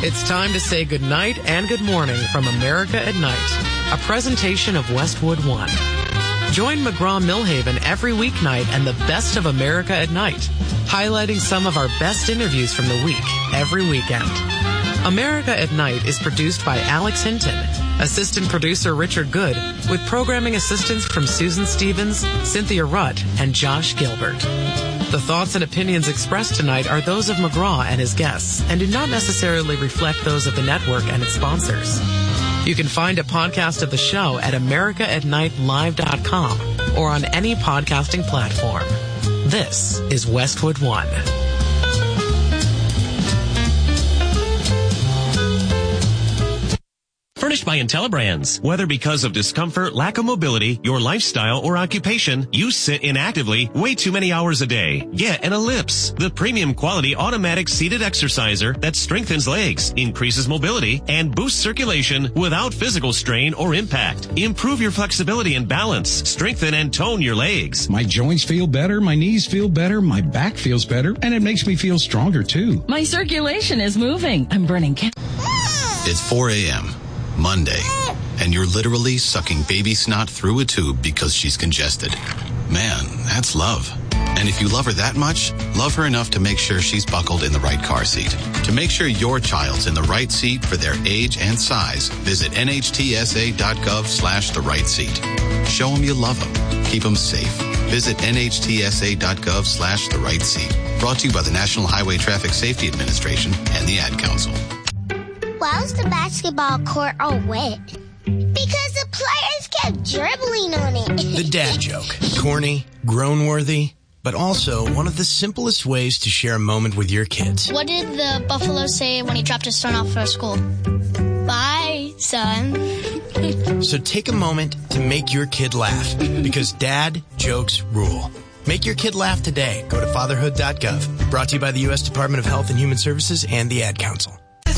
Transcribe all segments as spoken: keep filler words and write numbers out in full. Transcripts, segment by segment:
It's time to say good night and good morning from America at Night, a presentation of Westwood One. Join McGraw-Millhaven every weeknight and the best of America at Night, highlighting some of our best interviews from the week every weekend. America at Night is produced by Alex Hinton, assistant producer Richard Good, with programming assistance from Susan Stevens, Cynthia Rutt, and Josh Gilbert. The thoughts and opinions expressed tonight are those of McGraw and his guests and do not necessarily reflect those of the network and its sponsors. You can find a podcast of the show at america at night live dot com or on any podcasting platform. This is Westwood One. Furnished by IntelliBrands. Whether because of discomfort, lack of mobility, your lifestyle, or occupation, you sit inactively way too many hours a day. Get an Ellipse, the premium quality automatic seated exerciser that strengthens legs, increases mobility, and boosts circulation without physical strain or impact. Improve your flexibility and balance. Strengthen and tone your legs. My joints feel better, my knees feel better, my back feels better, and it makes me feel stronger too. My circulation is moving. I'm burning ca- It's four a.m. Monday, and you're literally sucking baby snot through a tube because she's congested. Man, that's love. And if you love her that much, love her enough to make sure she's buckled in the right car seat. To make sure your child's in the right seat for their age and size, visit N H T S A dot gov slash the right seat. Show them you love them. Keep them safe. Visit N H T S A dot gov slash the right seat. Brought to you by the National Highway Traffic Safety Administration and the Ad Council. Why was the basketball court all wet? Because the players kept dribbling on it. The dad joke. Corny, groan-worthy, but also one of the simplest ways to share a moment with your kids. What did the buffalo say when he dropped his son off for school? Bye, son. So take a moment to make your kid laugh, because dad jokes rule. Make your kid laugh today. Go to fatherhood dot gov. Brought to you by the U S Department of Health and Human Services and the Ad Council.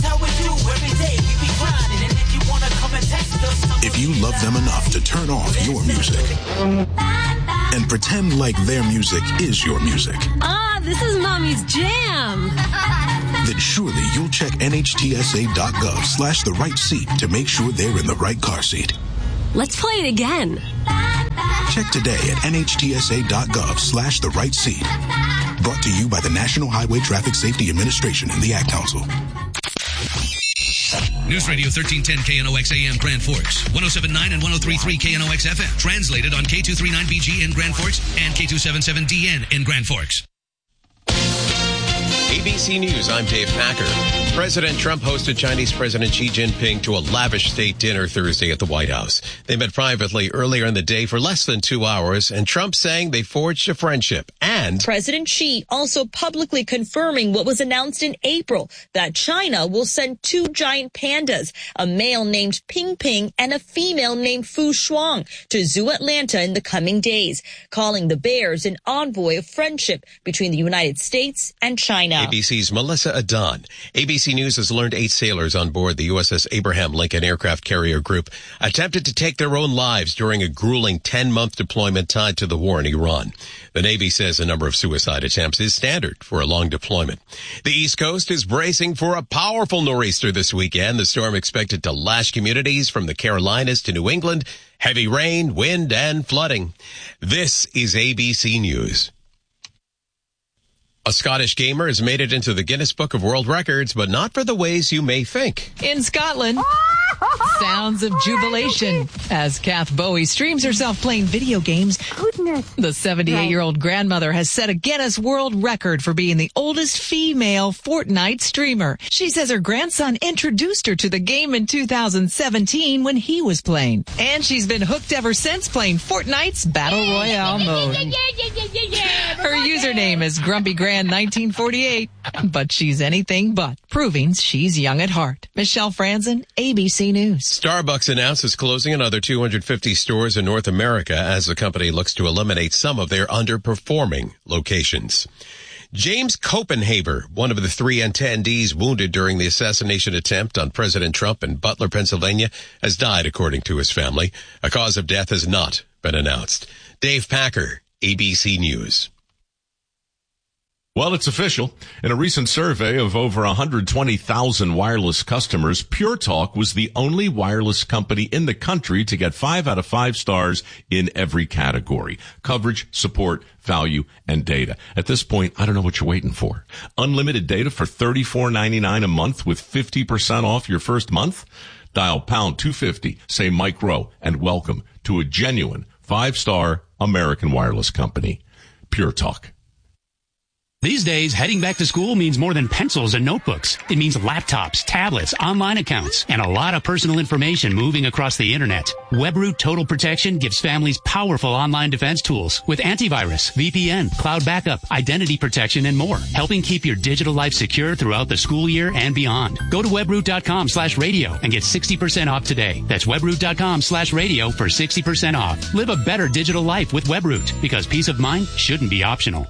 If you love them enough to turn off your music and pretend like their music is your music. Ah, this is Mommy's jam. Then surely you'll check N H T S A dot gov slash the right seat to make sure they're in the right car seat. Let's play it again. Check today at N H T S A dot gov slash the right seat. Brought to you by the National Highway Traffic Safety Administration and the Ad Council. News Radio thirteen ten K N O X A M Grand Forks, one oh seven point nine and one oh three point three K N O X F M. Translated on K two thirty-nine B G in Grand Forks and K two seventy-seven D N in Grand Forks. A B C News, I'm Dave Packer. President Trump hosted Chinese President Xi Jinping to a lavish state dinner Thursday at the White House. They met privately earlier in the day for less than two hours, and Trump saying they forged a friendship. And President Xi also publicly confirming what was announced in April, that China will send two giant pandas, a male named Ping Ping and a female named Fu Shuang, to Zoo Atlanta in the coming days, calling the bears an envoy of friendship between the United States and China. A B C's Melissa Adon. A B C News has learned eight sailors on board the U S S Abraham Lincoln aircraft carrier group attempted to take their own lives during a grueling ten-month deployment tied to the war in Iran. The Navy says the number of suicide attempts is standard for a long deployment. The East Coast is bracing for a powerful nor'easter this weekend. The storm expected to lash communities from the Carolinas to New England. Heavy rain, wind, and flooding. This is A B C News. A Scottish gamer has made it into the Guinness Book of World Records, but not for the ways you may think. In Scotland, sounds of jubilation as Kath Bowie streams herself playing video games. Goodness. The seventy-eight-year-old grandmother has set a Guinness World Record for being the oldest female Fortnite streamer. She says her grandson introduced her to the game in two thousand seventeen when he was playing. And she's been hooked ever since playing Fortnite's Battle Royale mode. Her username is Grumpy Grand nineteen forty-eight, but she's anything but, proving she's young at heart. Michelle Franzen, A B C News. Starbucks announces closing another two hundred fifty stores in North America as the company looks to eliminate some of their underperforming locations. James Copenhaver, one of the three attendees wounded during the assassination attempt on President Trump in Butler, Pennsylvania, has died, according to his family. A cause of death has not been announced. Dave Packer, A B C News. Well, it's official. In a recent survey of over one hundred twenty thousand wireless customers, Pure Talk was the only wireless company in the country to get five out of five stars in every category: coverage, support, value, and data. At this point, I don't know what you're waiting for. Unlimited data for thirty-four ninety-nine a month with fifty percent off your first month? Dial pound two fifty, say Mike Rowe, and welcome to a genuine five-star American wireless company. Pure Talk. These days, heading back to school means more than pencils and notebooks. It means laptops, tablets, online accounts, and a lot of personal information moving across the internet. WebRoot Total Protection gives families powerful online defense tools with antivirus, V P N, cloud backup, identity protection, and more, helping keep your digital life secure throughout the school year and beyond. Go to webroot.com slash radio and get sixty percent off today. That's webroot.com slash radio for sixty percent off. Live a better digital life with WebRoot, because peace of mind shouldn't be optional.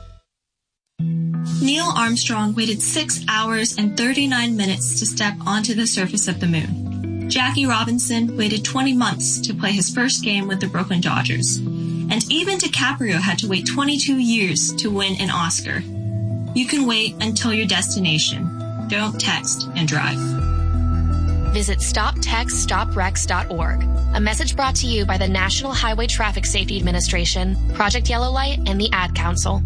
Neil Armstrong waited six hours and thirty-nine minutes to step onto the surface of the moon. Jackie Robinson waited twenty months to play his first game with the Brooklyn Dodgers. And even DiCaprio had to wait twenty-two years to win an Oscar. You can wait until your destination. Don't text and drive. Visit stop text stop wrecks dot org. A message brought to you by the National Highway Traffic Safety Administration, Project Yellow Light, and the Ad Council.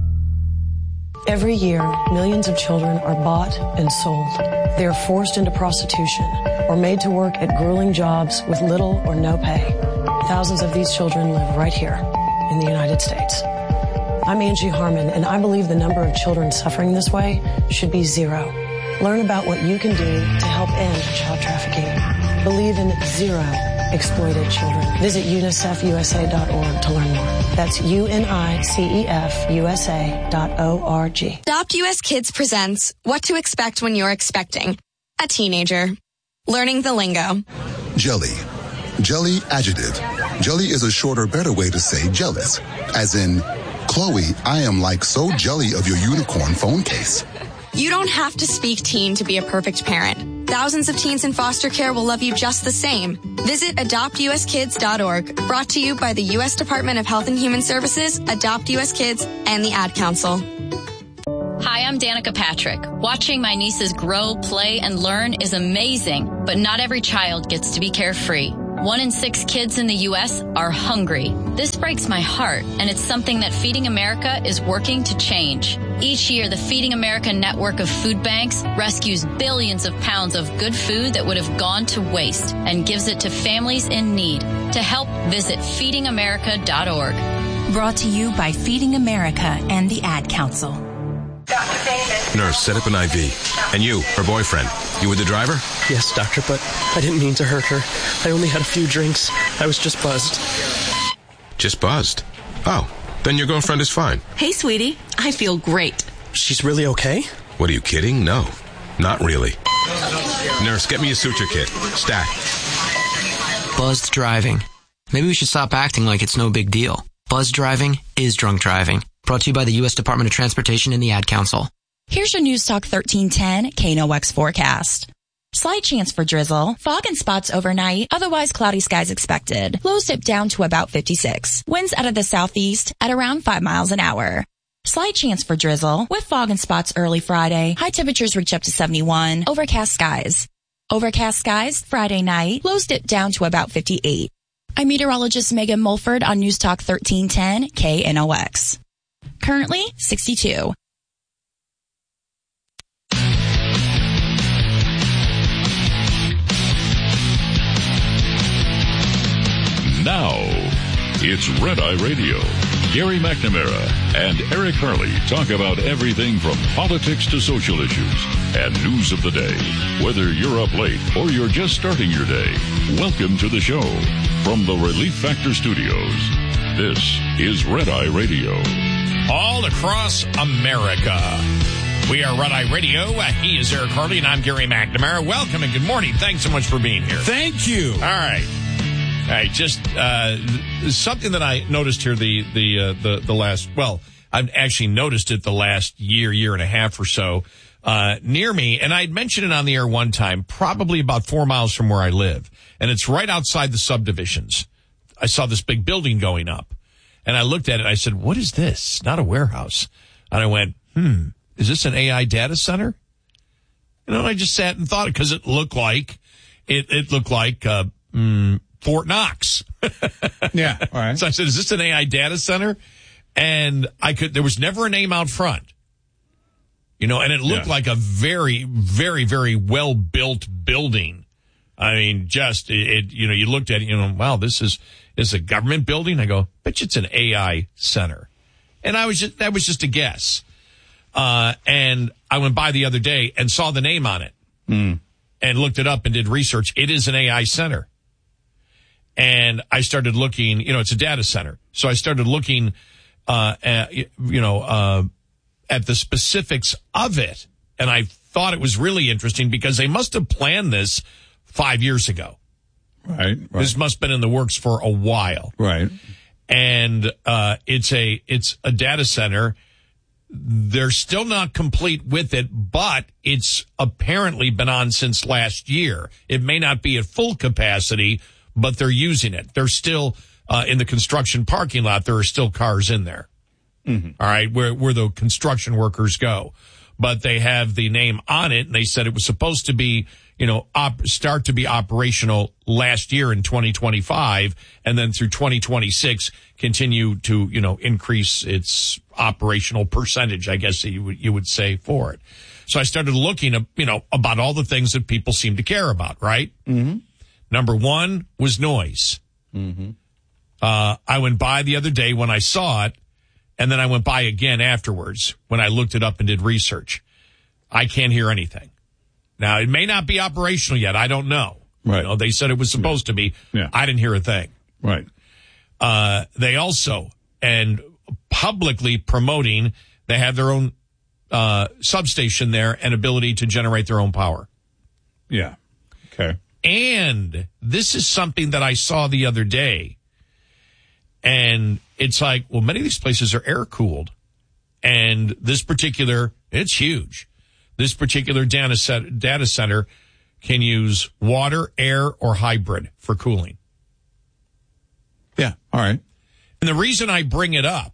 Every year, millions of children are bought and sold. They are forced into prostitution or made to work at grueling jobs with little or no pay. Thousands of these children live right here in the United States. I'm Angie Harmon, and I believe the number of children suffering this way should be zero. Learn about what you can do to help end child trafficking. Believe in zero exploited children. Visit unicef u s a dot org to learn more. That's U N I C E F U S A dot O R G. Adopt U S Kids presents What to Expect When You're Expecting a Teenager. Learning the lingo. Jelly. Jelly adjective. Jelly is a shorter, better way to say jealous. As in, Chloe, I am like so jelly of your unicorn phone case. You don't have to speak teen to be a perfect parent. Thousands of teens in foster care will love you just the same. Visit adopt u s kids dot org. Brought to you by the U S Department of Health and Human Services, Adopt U S Kids, and the Ad Council. Hi, I'm Danica Patrick. Watching my nieces grow, play, and learn is amazing, but not every child gets to be carefree. One in six kids in the U S are hungry. This breaks my heart, and it's something that Feeding America is working to change. Each year, the Feeding America network of food banks rescues billions of pounds of good food that would have gone to waste and gives it to families in need. To help, visit feeding america dot org. Brought to you by Feeding America and the Ad Council. Nurse, set up an I V. And you, her boyfriend, you were the driver? Yes, doctor, but I didn't mean to hurt her. I only had a few drinks. I was just buzzed. Just buzzed? Oh, then your girlfriend is fine. Hey, sweetie. I feel great. She's really okay? What, are you kidding? No, not really. Nurse, get me a suture kit. Stat. Buzzed driving. Maybe we should stop acting like it's no big deal. Buzzed driving is drunk driving. Brought to you by the U S Department of Transportation and the Ad Council. Here's your News Talk thirteen ten K N O X forecast. Slight chance for drizzle, fog and spots overnight, otherwise cloudy skies expected. Lows dip down to about fifty-six. Winds out of the southeast at around five miles an hour. Slight chance for drizzle, with fog and spots early Friday. High temperatures reach up to seventy-one. Overcast skies. Overcast skies Friday night. Lows dip down to about fifty-eight. I'm meteorologist Megan Mulford on News Talk thirteen ten K N O X. Currently sixty-two. Now, it's Red Eye Radio. Gary McNamara and Eric Harley talk about everything from politics to social issues and news of the day. Whether you're up late or you're just starting your day, welcome to the show. From the Relief Factor Studios, this is Red Eye Radio. All across America. We are Red Eye Radio. He is Eric Harley, and I'm Gary McNamara. Welcome and good morning. Thanks so much for being here. Thank you. All right. All right, just uh, something that I noticed here the the uh, the the last. Well, I've actually noticed it the last year, year and a half or so uh, near me, and I'd mentioned it on the air one time, probably about four miles from where I live, and it's right outside the subdivisions. I saw this big building going up, and I looked at it. I said, "What is this? It's not a warehouse." And I went, hmm, is this an A I data center? You know, I just sat and thought it because it looked like, it, it looked like, uh, mm, Fort Knox. Yeah. All right. So I said, is this an A I data center? And I could, there was never a name out front. You know, and it looked Yeah. like a very, very, very well built building. I mean, just, it, it, you know, you looked at it, you know, wow, this is, this is a government building. I go, bet you it's an A I center. And I was just, that was just a guess. Uh, and I went by the other day and saw the name on it mm. and looked it up and did research. It is an A I center. And I started looking, you know, it's a data center. So I started looking, uh, at, you know, uh, at the specifics of it. And I thought it was really interesting because they must have planned this five years ago. Right. right. This must have been in the works for a while. Right. And, uh, it's a, it's a data center. They're still not complete with it, but it's apparently been on since last year. It may not be at full capacity, but they're using it. They're still, uh, in the construction parking lot. There are still cars in there. Mm-hmm. All right. Where, where the construction workers go, but they have the name on it. And they said it was supposed to be, you know, op- start to be operational last year in twenty twenty-five, and then through twenty twenty-six continue to, you know, increase its operational percentage, I guess you would, you would say, for it. So I started looking at, you know, about all the things that people seem to care about, right? Mm-hmm. Number one was noise. Mm-hmm. Uh, I went by the other day when I saw it, and then I went by again afterwards when I looked it up and did research. I can't hear anything. Now, it may not be operational yet. I don't know. Right. You know, they said it was supposed to be. Yeah. I didn't hear a thing. Right. Uh, they also, and publicly promoting, they have their own uh, substation there and ability to generate their own power. Yeah. Okay. And this is something that I saw the other day. And it's like, well, many of these places are air cooled. And this particular, it's huge. This particular data, set, data center can use water, air, or hybrid for cooling. Yeah. All right. And the reason I bring it up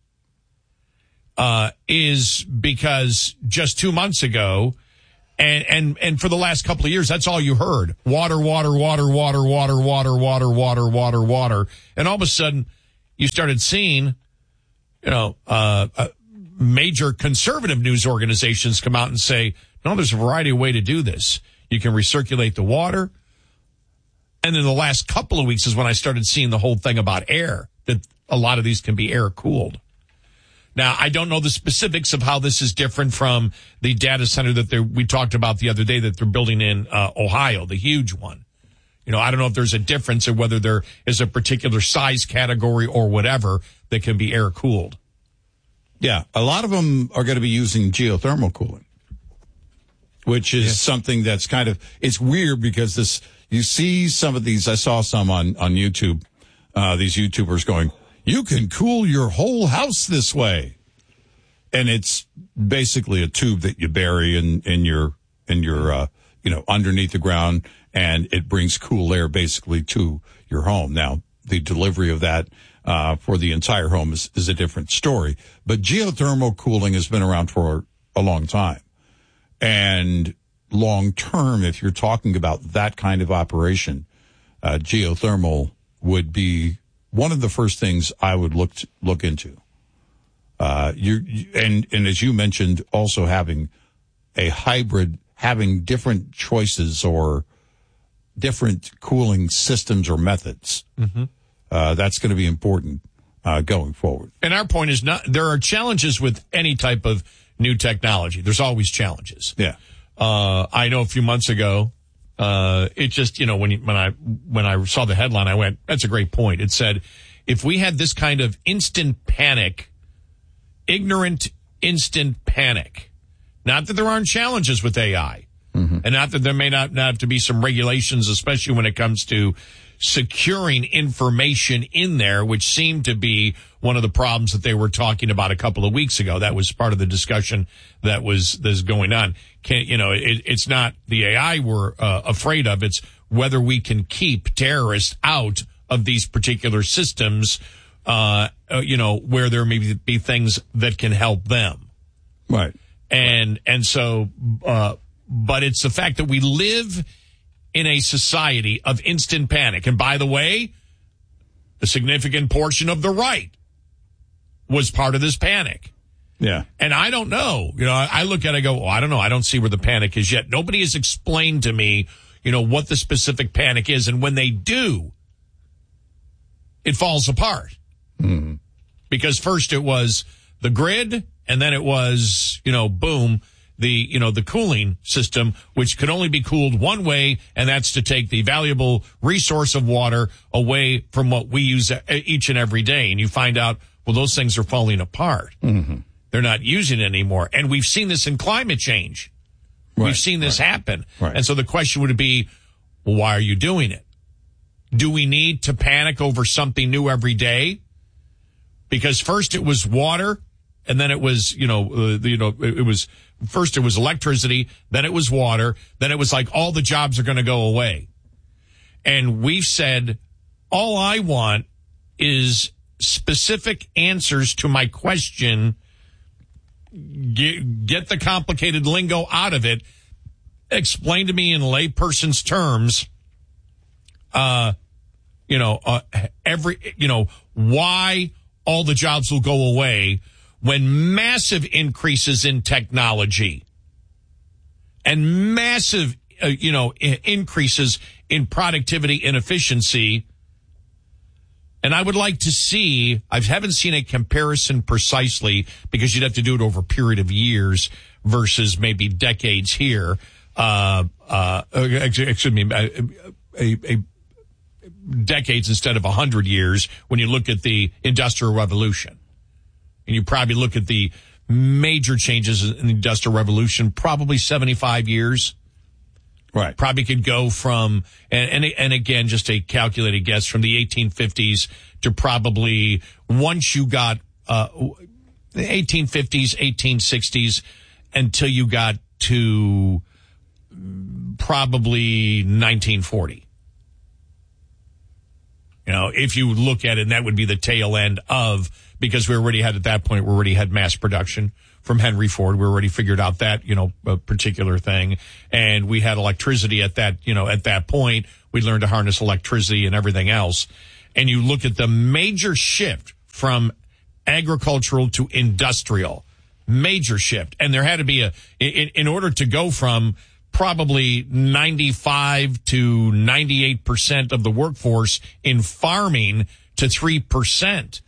uh, is because just two months ago, and, and, and for the last couple of years, that's all you heard. Water, water, water, water, water, water, water, water, water, water. And all of a sudden, you started seeing, you know, uh, uh major conservative news organizations come out and say, no, there's a variety of ways to do this. You can recirculate the water. And then the last couple of weeks is when I started seeing the whole thing about air, that a lot of these can be air cooled. Now, I don't know the specifics of how this is different from the data center that we talked about the other day that they're building in uh, Ohio, the huge one. You know, I don't know if there's a difference or whether there is a particular size category or whatever that can be air cooled. Yeah, a lot of them are going to be using geothermal cooling, which is yeah. something that's kind of, it's weird because this, you see some of these, I saw some on, on YouTube, uh, these YouTubers going, you can cool your whole house this way. And it's basically a tube that you bury in, in your, in your, uh, you know, underneath the ground, and it brings cool air basically to your home. Now, the delivery of that Uh, for the entire home is, is a different story. But geothermal cooling has been around for a long time. And long term, if you're talking about that kind of operation, uh, geothermal would be one of the first things I would look to, look into. Uh, you and, and as you mentioned, also having a hybrid, having different choices or different cooling systems or methods. Mm-hmm. Uh, that's going to be important uh, going forward. And our point is not, there are challenges with any type of new technology. There's always challenges. Yeah. Uh, I know a few months ago, uh, it just, you know, when, you, when I, when I saw the headline, I went, that's a great point. It said, if we had this kind of instant panic, ignorant instant panic, not that there aren't challenges with A I, mm-hmm. and not that there may not, not have to be some regulations, especially when it comes to securing information in there, which seemed to be one of the problems that they were talking about a couple of weeks ago. That was part of the discussion that was that's going on. Can't, you know, it, it's not the A I we're uh, afraid of. It's whether we can keep terrorists out of these particular systems, uh, uh, you know, where there may be things that can help them. Right. And, and so, uh, but it's the fact that we live in a society of instant panic. And by the way, a significant portion of the right was part of this panic. Yeah. And I don't know. You know, I, I look at it, I go, oh, I don't know. I don't see where the panic is yet. Nobody has explained to me, you know, what the specific panic is. And when they do, it falls apart. Mm-hmm. Because first it was the grid, and then it was, you know, boom, the, you know, the cooling system, which could only be cooled one way, and that's to take the valuable resource of water away from what we use each and every day. And you find out, well, those things are falling apart. Mm-hmm. They're not using it anymore. And we've seen this in climate change. Right, we've seen this right, happen. Right. And so the question would be, well, why are you doing it? Do we need to panic over something new every day? Because first it was water, and then it was, you know, uh, you know, it, it was, first it was electricity, then it was water, then it was like all the jobs are going to go away. And we've said, all I want is specific answers to my question. Get, get the complicated lingo out of it. Explain to me in layperson's terms, uh, you know, uh, every, you know, why all the jobs will go away when massive increases in technology and massive, uh, you know, I- increases in productivity and efficiency. And I would like to see, I haven't seen a comparison precisely because you'd have to do it over a period of years versus maybe decades here. Uh, uh, excuse me, a, a, a decades instead of a hundred years when you look at the Industrial Revolution. And you probably look at the major changes in the Industrial Revolution, probably seventy-five years. Right. Probably could go from, and, and, and again, just a calculated guess, from the eighteen fifties to probably once you got, uh, the eighteen fifties, eighteen sixties until you got to probably nineteen forty. You know, if you look at it, and that would be the tail end of, because we already had at that point, we already had mass production from Henry Ford. We already figured out that, you know, a particular thing. And we had electricity at that, you know, at that point. We learned to harness electricity and everything else. And you look at the major shift from agricultural to industrial, major shift. And there had to be a, in, in order to go from probably ninety-five to ninety-eight percent of the workforce in farming to three percent.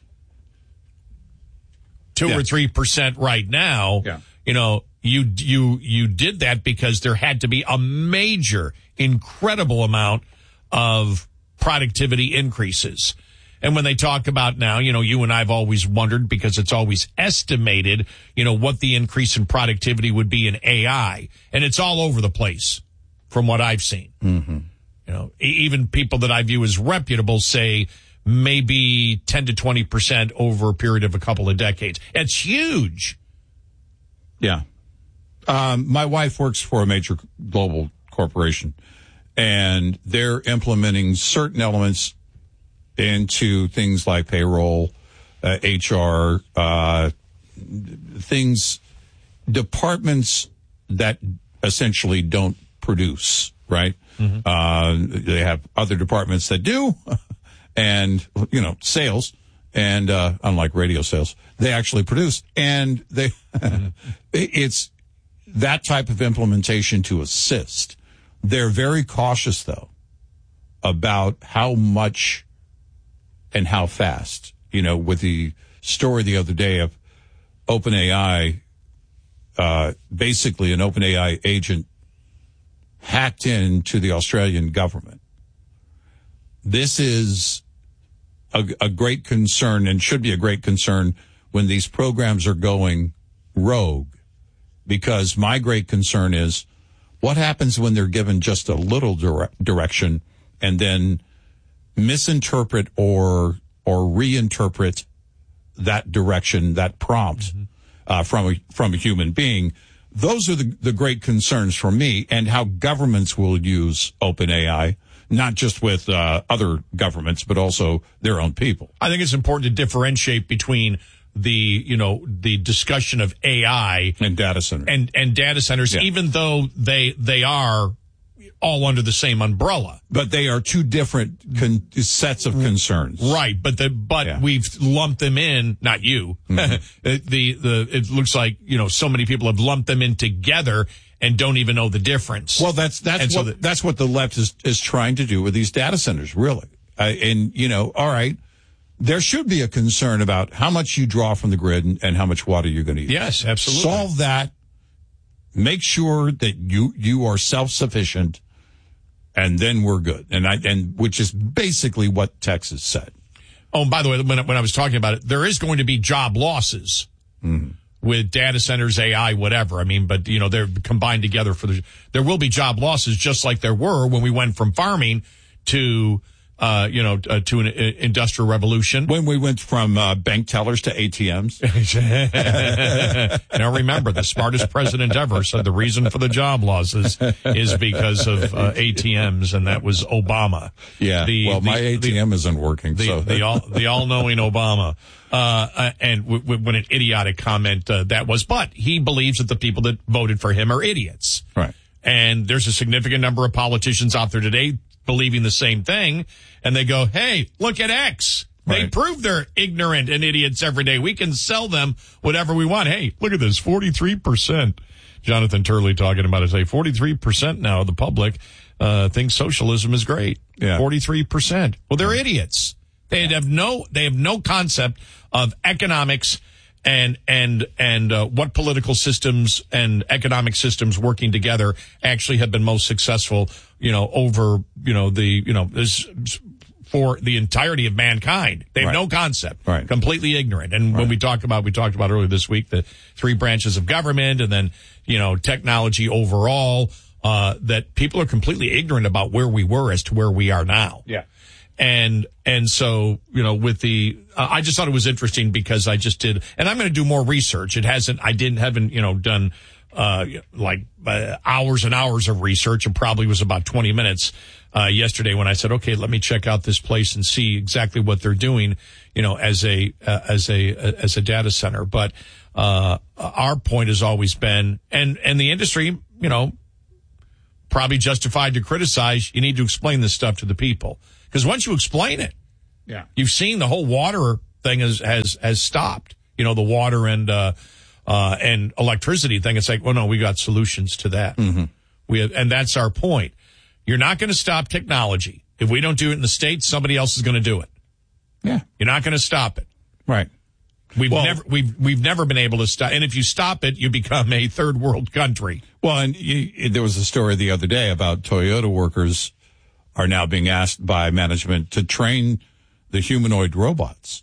Two yeah. or three percent right now. Yeah. You know, you you you did that because there had to be a major, incredible amount of productivity increases. And when they talk about now, you know, you and I've always wondered, because it's always estimated, you know, what the increase in productivity would be in A I. And it's all over the place from what I've seen. Mm-hmm. You know, even people that I view as reputable say maybe ten to twenty percent over a period of a couple of decades. It's huge. Yeah. Um, my wife works for a major global corporation, and they're implementing certain elements into things like payroll, uh, H R, uh, things, departments that essentially don't produce, right? Mm-hmm. Uh, they have other departments that do, and, you know, sales, and, uh, unlike radio sales, they actually produce, and they, mm-hmm. it's that type of implementation to assist. They're very cautious, though, about how much and how fast. You know, with the story the other day of OpenAI, uh, basically an OpenAI agent hacked into the Australian government. This is a, a great concern, and should be a great concern when these programs are going rogue, because my great concern is what happens when they're given just a little dire- direction and then misinterpret or or reinterpret that direction, that prompt, mm-hmm. uh, from a, from a human being. Those are the, the great concerns for me, and how governments will use OpenAI, not just with uh, other governments, but also their own people. I think it's important to differentiate between the, you know, the discussion of A I and data centers and, and data centers, yeah. even though they, they are all under the same umbrella. But they are two different con- sets of concerns. Right. But the, but yeah. we've lumped them in, not you. Mm-hmm. the, the, it looks like, you know, so many people have lumped them in together and don't even know the difference. Well, that's, that's and what, so the, that's what the left is, is trying to do with these data centers, really. Uh, and, you know, all right, there should be a concern about how much you draw from the grid and, and how much water you're going to use. Yes, absolutely. Solve that. Make sure that you, you are self-sufficient. And then we're good. And I, and which is basically what Texas said. Oh, and by the way, when, when I was talking about it, there is going to be job losses mm. with data centers, A I, whatever. I mean, but you know, they're combined together for the, there will be job losses just like there were when we went from farming to, uh, you know, uh, to an uh, industrial revolution. When we went from uh, bank tellers to A T Ms. Now remember, the smartest president ever said the reason for the job losses is because of uh, A T Ms, and that was Obama. Yeah. The, well, the, my A T M the, isn't working. The, so. the, all, the all-knowing Obama. Uh, and w- w- when an idiotic comment uh, that was, but he believes that the people that voted for him are idiots. Right. And there's a significant number of politicians out there today believing the same thing, and they go, hey, look at X. They right. prove they're ignorant and idiots every day. We can sell them whatever we want. Hey, look at this, forty-three percent. Jonathan Turley talking about it, say forty-three percent now of the public uh, thinks socialism is great. Yeah. forty-three percent. Well, they're idiots. They have no, they have no concept of economics and, and, and, uh, what political systems and economic systems working together actually have been most successful, you know, over, you know, the, you know, this, for the entirety of mankind. They have right. no concept. Right. Completely ignorant. And right. when we talk about, we talked about earlier this week, the three branches of government and then, you know, technology overall, uh, that people are completely ignorant about where we were as to where we are now. Yeah. And, and so, you know, with the, uh, I just thought it was interesting because I just did, and I'm going to do more research. It hasn't, I didn't, haven't, you know, done, uh, like, uh, hours and hours of research. It probably was about twenty minutes, uh, yesterday when I said, okay, let me check out this place and see exactly what they're doing, you know, as a, uh, as a, uh, as a data center. But, uh, our point has always been, and, and the industry, you know, probably justified to criticize, you need to explain this stuff to the people. Because once you explain it, yeah, you've seen the whole water thing has has has stopped. You know, the water and uh, uh, and electricity thing. It's like, well, no, we got solutions to that. Mm-hmm. We have, and that's our point. You're not going to stop technology. If we don't do it in the States, somebody else is going to do it. Yeah, you're not going to stop it. Right. We've well, never we've we've never been able to stop. And if you stop it, you become a third world country. Well, and you, there was a story the other day about Toyota workers are now being asked by management to train the humanoid robots.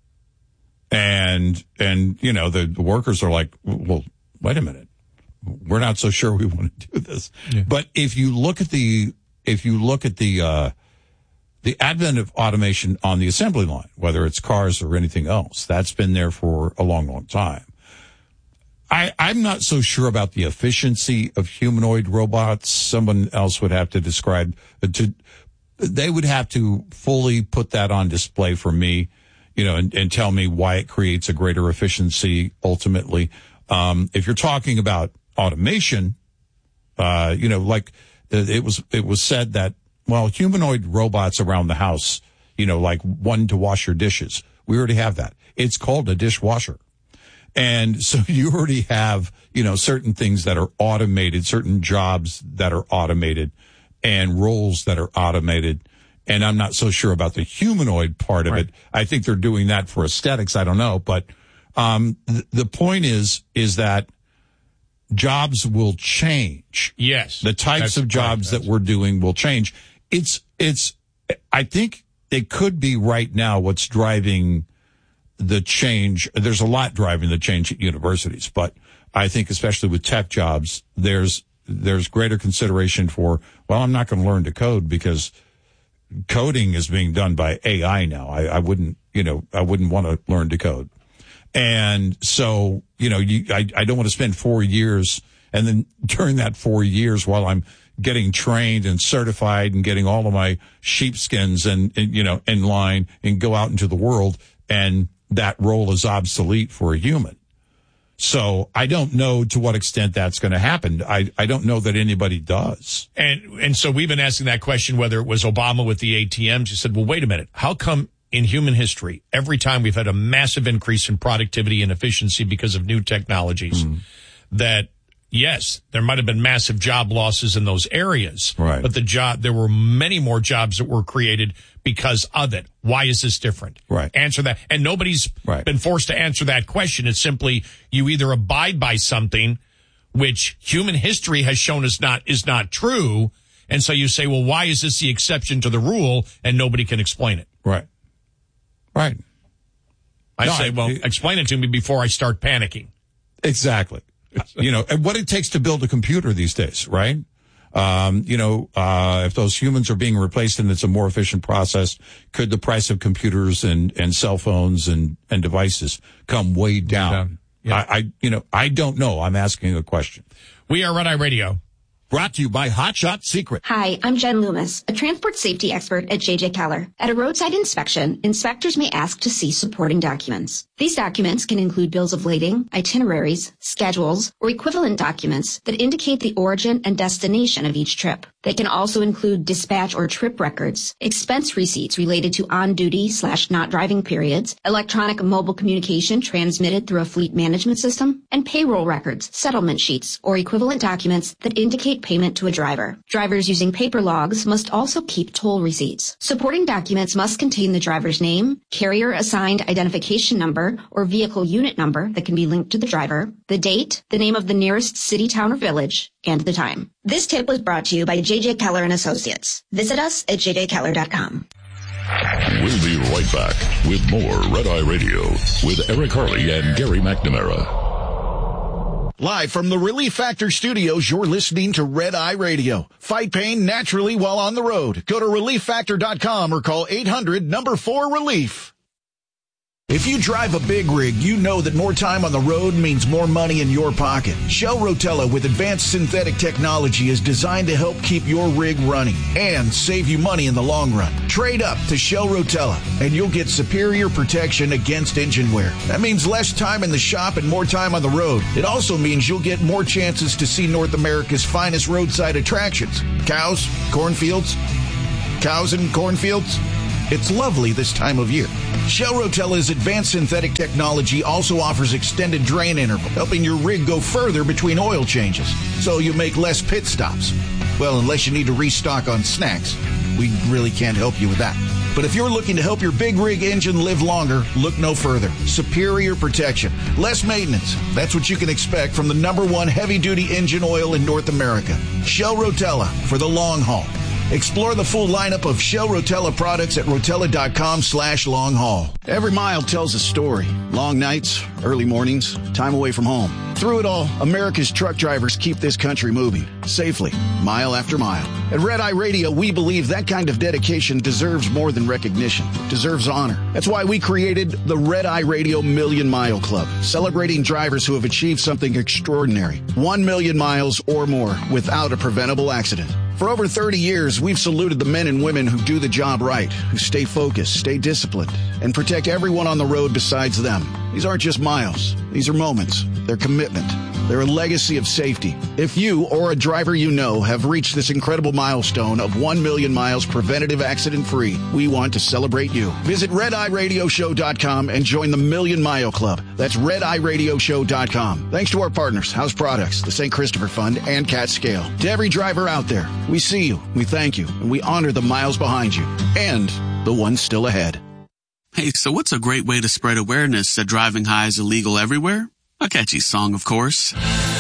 And, and, you know, the, the workers are like, well, wait a minute. We're not so sure we want to do this. Yeah. But if you look at the, if you look at the, uh, the advent of automation on the assembly line, whether it's cars or anything else, that's been there for a long, long time. I, I'm not so sure about the efficiency of humanoid robots. Someone else would have to describe to, they would have to fully put that on display for me, you know, and, and tell me why it creates a greater efficiency ultimately. Um, if you're talking about automation, uh, you know, like it was, it was said that, well, humanoid robots around the house, you know, like one to wash your dishes. We already have that. It's called a dishwasher. And so you already have, you know, certain things that are automated, certain jobs that are automated and roles that are automated. And I'm not so sure about the humanoid part of right. it. I think they're doing that for aesthetics. I don't know. But, um, th- the point is, is that jobs will change. Yes. The types of jobs that we're doing will change. It's, it's, I think it could be right now what's driving the change. There's a lot driving the change at universities, but I think especially with tech jobs, there's, there's greater consideration for, well, I'm not going to learn to code because coding is being done by A I now. I, I wouldn't, you know, I wouldn't want to learn to code. And so, you know, you, I, I don't want to spend four years and then during that four years while I'm getting trained and certified and getting all of my sheepskins and, and, you know, in line and go out into the world and that role is obsolete for a human. So I don't know to what extent that's going to happen. I, I don't know that anybody does. And and so we've been asking that question, whether it was Obama with the A T Ms. You said, well, wait a minute. How come in human history, every time we've had a massive increase in productivity and efficiency because of new technologies, mm. that, yes, there might have been massive job losses in those areas, right. but the job there were many more jobs that were created because of it. Why is this different? Right. Answer that. And nobody's right. been forced to answer that question. It's simply you either abide by something which human history has shown us not is not true, and so you say, well, why is this the exception to the rule? And nobody can explain it. Right. Right. I no, say, well, I, explain it to me before I start panicking. Exactly. You know, and what it takes to build a computer these days, right? Um, you know, uh, if those humans are being replaced and it's a more efficient process, could the price of computers and, and cell phones and, and devices come way down? down. Yeah. I, I, you know, I don't know. I'm asking a question. We are Red Eye Radio. Brought to you by Hot Shot Secret. Hi, I'm Jen Loomis, a transport safety expert at J J Keller. At a roadside inspection, inspectors may ask to see supporting documents. These documents can include bills of lading, itineraries, schedules, or equivalent documents that indicate the origin and destination of each trip. They can also include dispatch or trip records, expense receipts related to on-duty slash not driving periods, electronic mobile communication transmitted through a fleet management system, and payroll records, settlement sheets, or equivalent documents that indicate payment to a driver. Drivers using paper logs must also keep toll receipts. Supporting documents must contain the driver's name, carrier-assigned identification number, or vehicle unit number that can be linked to the driver, the date, the name of the nearest city, town, or village, and the time. This tip was brought to you by J J Keller and Associates. Visit us at j j keller dot com. We'll be right back with more Red Eye Radio with Eric Harley and Gary McNamara. Live from the Relief Factor studios, you're listening to Red Eye Radio. Fight pain naturally while on the road. Go to relief factor dot com or call eight hundred number four relief. If you drive a big rig, you know that more time on the road means more money in your pocket. Shell Rotella with advanced synthetic technology is designed to help keep your rig running and save you money in the long run. Trade up to Shell Rotella and you'll get superior protection against engine wear. That means less time in the shop and more time on the road. It also means you'll get more chances to see North America's finest roadside attractions. Cows, cornfields, cows and cornfields. It's lovely this time of year. Shell Rotella's advanced synthetic technology also offers extended drain interval, helping your rig go further between oil changes, so you make less pit stops. Well, unless you need to restock on snacks. We really can't help you with that. But if you're looking to help your big rig engine live longer, look no further. Superior protection, less maintenance. That's what you can expect from the number one heavy-duty engine oil in North America. Shell Rotella for the long haul. Explore the full lineup of Shell Rotella products at rotella.com slash long haul. Every mile tells a story. Long nights, early mornings, time away from home. Through it all, America's truck drivers keep this country moving safely, mile after mile. At Red Eye Radio, we believe that kind of dedication deserves more than recognition. It deserves honor. That's why we created the Red Eye Radio Million Mile Club, celebrating drivers who have achieved something extraordinary. One million miles or more without a preventable accident. For over thirty years, we've saluted the men and women who do the job right, who stay focused, stay disciplined, and protect everyone on the road besides them. These aren't just miles. These are moments. They're commitment. They're a legacy of safety. If you or a driver you know have reached this incredible milestone of one million miles preventative accident-free, we want to celebrate you. Visit red eye radio show dot com and join the Million Mile Club. That's red eye radio show dot com. Thanks to our partners, House Products, the Saint Christopher Fund, and Cat Scale. To every driver out there, we see you, we thank you, and we honor the miles behind you and the ones still ahead. Hey, so what's a great way to spread awareness that driving high is illegal everywhere? A catchy song, of course.